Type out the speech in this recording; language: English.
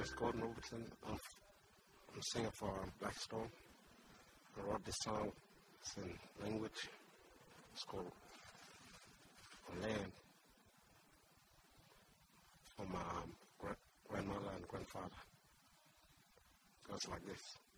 is Gordon Overton. I'm singing for Blackstone. I wrote this song. It's in language. It's called Land for my grandmother and grandfather. It goes like this.